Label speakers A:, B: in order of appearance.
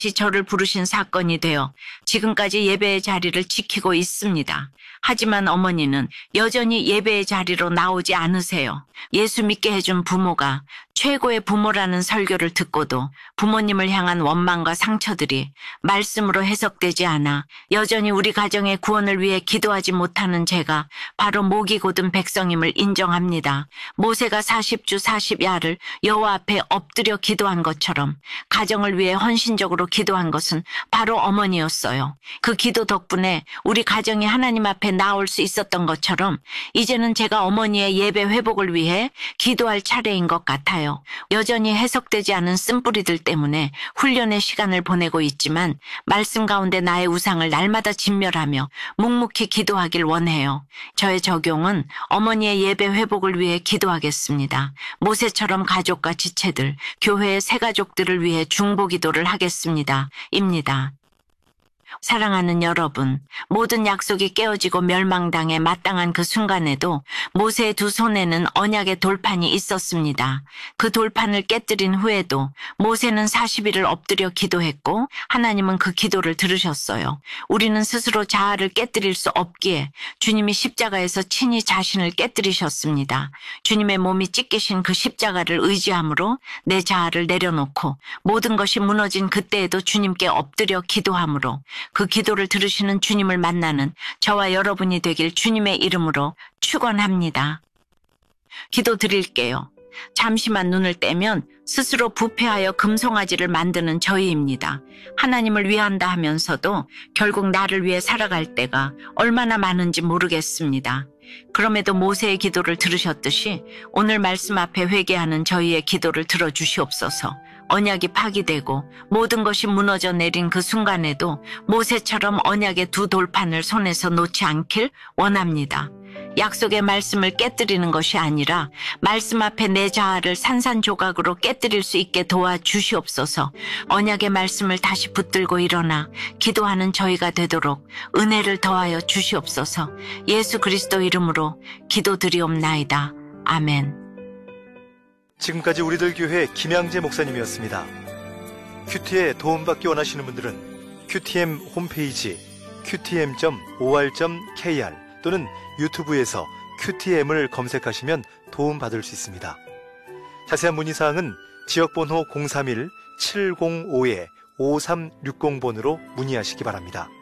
A: 저를 부르신 사건이 되어 지금까지 예배의 자리를 지키고 있습니다. 하지만 어머니는 여전히 예배의 자리로 나오지 않으세요. 예수 믿게 해준 부모가 최고의 부모라는 설교를 듣고도 부모님을 향한 원망과 상처들이 말씀으로 해석되지 않아 여전히 우리 가정의 구원을 위해 기도하지 못하는 제가 바로 목이 곧은 백성임을 인정합니다. 모세가 40주 40야를 여호와 앞에 엎드려 기도한 것처럼 가정을 위해 헌신적으로 기도한 것은 바로 어머니였어요. 그 기도 덕분에 우리 가정이 하나님 앞에 나올 수 있었던 것처럼 이제는 제가 어머니의 예배 회복을 위해 기도할 차례인 것 같아요. 여전히 해석되지 않은 쓴뿌리들 때문에 훈련의 시간을 보내고 있지만 말씀 가운데 나의 우상을 날마다 진멸하며 묵묵히 기도하길 원해요. 저의 적용은 어머니의 예배 회복을 위해 기도하겠습니다. 모세처럼 가족과 지체들, 교회의 새 가족들을 위해 중보기도를 하겠습니다. 입니다. 사랑하는 여러분, 모든 약속이 깨어지고 멸망당해 마땅한 그 순간에도 모세의 두 손에는 언약의 돌판이 있었습니다. 그 돌판을 깨뜨린 후에도 모세는 40일을 엎드려 기도했고 하나님은 그 기도를 들으셨어요. 우리는 스스로 자아를 깨뜨릴 수 없기에 주님이 십자가에서 친히 자신을 깨뜨리셨습니다. 주님의 몸이 찢기신 그 십자가를 의지함으로 내 자아를 내려놓고 모든 것이 무너진 그때에도 주님께 엎드려 기도함으로 그 기도를 들으시는 주님을 만나는 저와 여러분이 되길 주님의 이름으로 축원합니다. 기도 드릴게요. 잠시만 눈을 떼면 스스로 부패하여 금송아지를 만드는 저희입니다. 하나님을 위한다 하면서도 결국 나를 위해 살아갈 때가 얼마나 많은지 모르겠습니다. 그럼에도 모세의 기도를 들으셨듯이 오늘 말씀 앞에 회개하는 저희의 기도를 들어주시옵소서. 언약이 파기되고 모든 것이 무너져 내린 그 순간에도 모세처럼 언약의 두 돌판을 손에서 놓지 않길 원합니다. 약속의 말씀을 깨뜨리는 것이 아니라 말씀 앞에 내 자아를 산산조각으로 깨뜨릴 수 있게 도와주시옵소서. 언약의 말씀을 다시 붙들고 일어나 기도하는 저희가 되도록 은혜를 더하여 주시옵소서. 예수 그리스도 이름으로 기도드리옵나이다. 아멘.
B: 지금까지 우리들 교회 김양재 목사님이었습니다. 큐티에 도움받기 원하시는 분들은 큐티엠 홈페이지 qtm.or.kr 또는 유튜브에서 큐티엠을 검색하시면 도움받을 수 있습니다. 자세한 문의사항은 지역번호 031-705-5360번으로 문의하시기 바랍니다.